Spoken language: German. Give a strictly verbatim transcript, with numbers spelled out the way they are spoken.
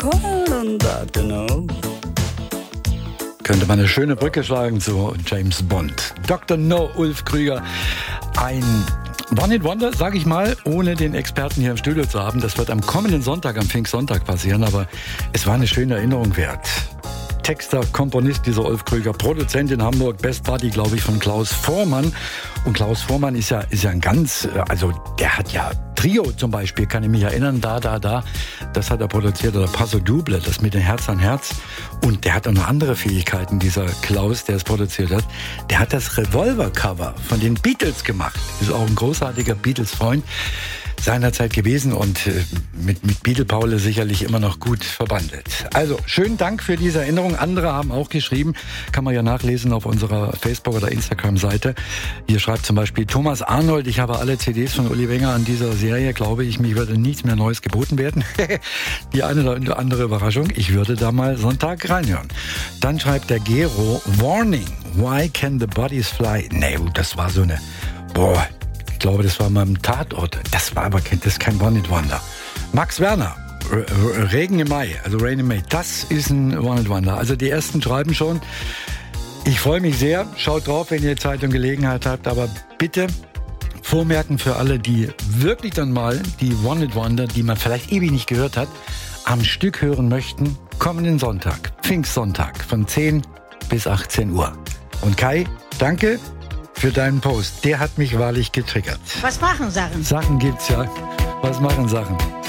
calling Doktor No. Könnte man eine schöne Brücke schlagen zu James Bond. Doktor No, Ulf Krüger. Ein One-Hit-Wonder, sage ich mal, ohne den Experten hier im Studio zu haben. Das wird am kommenden Sonntag, am Pfingstsonntag passieren, aber es war eine schöne Erinnerung wert. Texter, Komponist dieser Ulf Krüger, Produzent in Hamburg, Best Buddy, glaube ich, von Klaus Voormann. Und Klaus Voormann ist ja, ist ja ein ganz, also der hat ja Trio zum Beispiel, kann ich mich erinnern, da, da, da, das hat er produziert, oder Paso Doble, das mit dem Herz an Herz. Und der hat auch noch andere Fähigkeiten, dieser Klaus, der es produziert hat. Der hat das Revolver-Cover von den Beatles gemacht. Ist auch ein großartiger Beatles-Freund seinerzeit gewesen und äh, mit, mit Beatle Paul sicherlich immer noch gut verbandelt. Also, schönen Dank für diese Erinnerung. Andere haben auch geschrieben, kann man ja nachlesen auf unserer Facebook- oder Instagram-Seite. Hier schreibt zum Beispiel Thomas Arnold, ich habe alle C Ds von Uli Wenger an dieser Serie, glaube ich, mir würde nichts mehr Neues geboten werden. Die eine oder andere Überraschung, ich würde da mal Sonntag reinhören. Dann schreibt der Gero, Warning, why can the bodies fly? Nee, das war so eine, boah, ich glaube, das war mal im Tatort. Das war aber kein, das ist kein One-Hit-Wonder. Max Werner, R- Regen im Mai, also Rain in May, das ist ein One-Hit-Wonder. Also die ersten schreiben schon. Ich freue mich sehr. Schaut drauf, wenn ihr Zeit und Gelegenheit habt. Aber bitte vormerken für alle, die wirklich dann mal die One-Hit-Wonder, die man vielleicht ewig nicht gehört hat, am Stück hören möchten, kommenden Sonntag, Pfingstsonntag, von zehn bis achtzehn Uhr. Und Kai, danke für deinen Post. Der hat mich wahrlich getriggert. Was machen Sachen? Sachen gibt's, ja. Was machen Sachen?